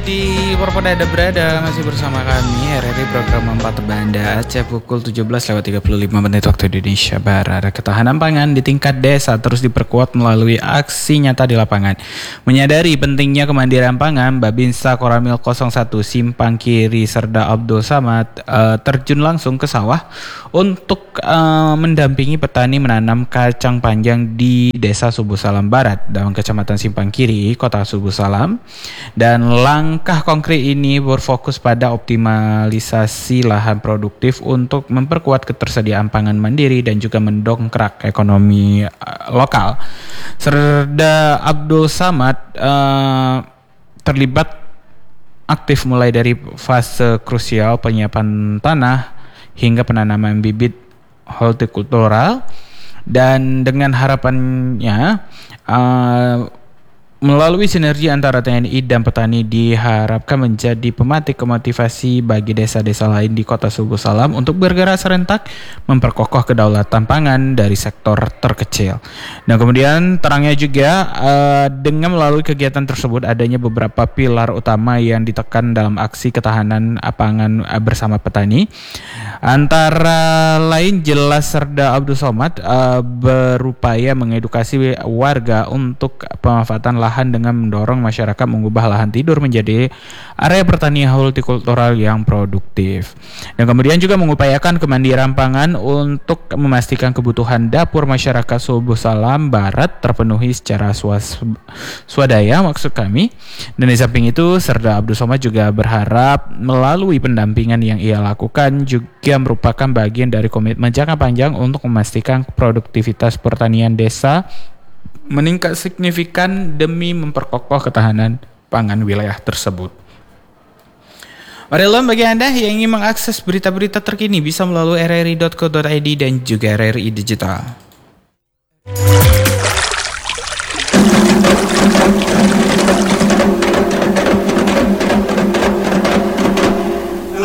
Dimanapun Anda berada, masih bersama kami RRI program 4 Banda Aceh pukul 17.35 waktu Indonesia Barat. Ketahanan pangan di tingkat desa terus diperkuat melalui aksi nyata di lapangan. Menyadari pentingnya kemandirian pangan, Babinsa Koramil 01 Simpang Kiri Serda Abdul Samad terjun langsung ke sawah untuk mendampingi petani menanam kacang panjang di Desa Subuh Salam Barat dalam Kecamatan Simpang Kiri, Kota Subuh Salam. Dan langkah konkret ini berfokus pada optimalisasi lahan produktif untuk memperkuat ketersediaan pangan mandiri dan juga mendongkrak ekonomi lokal. Serda Abdul Samad terlibat aktif mulai dari fase krusial penyiapan tanah hingga penanaman bibit hortikultural, dan dengan harapannya melalui sinergi antara TNI dan petani diharapkan menjadi pematik motivasi bagi desa-desa lain di Kota Subuh Salam untuk bergerak serentak memperkokoh kedaulatan pangan dari sektor terkecil. Dan kemudian terangnya juga dengan melalui kegiatan tersebut adanya beberapa pilar utama yang ditekan dalam aksi ketahanan pangan bersama petani. Antara lain jelas Serda Abdul Somad berupaya mengedukasi warga untuk pemanfaatan lahan dengan mendorong masyarakat mengubah lahan tidur menjadi area pertanian hortikultural yang produktif. Dan kemudian juga mengupayakan kemandirian pangan untuk memastikan kebutuhan dapur masyarakat Subuh Salam Barat terpenuhi secara swadaya maksud kami. Dan di samping itu Serda Abdul Somad juga berharap melalui pendampingan yang ia lakukan juga merupakan bagian dari komitmen jangka panjang untuk memastikan produktivitas pertanian desa meningkat signifikan demi memperkokoh ketahanan pangan wilayah tersebut. Marilah bagi Anda yang ingin mengakses berita-berita terkini bisa melalui rri.co.id dan juga RRI Digital.